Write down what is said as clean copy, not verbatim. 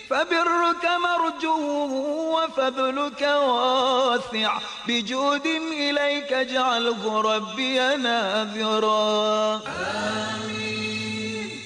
فبرك مرجو وفضلك واسع بجود إليك اجعله ربي ناذرا.